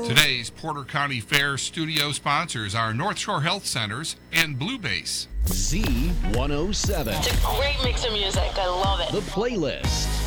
Today's Porter County Fair studio sponsors are North Shore Health Centers and Blue Base. Z107. It's a great mix of music. I love it. The Playlist.